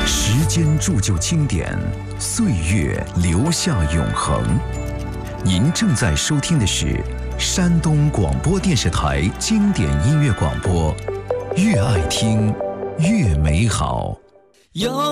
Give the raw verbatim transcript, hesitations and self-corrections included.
时间铸就经典，岁月留下永恒。您正在收听的是山东广播电视台经典音乐广播，越爱听越美好。 有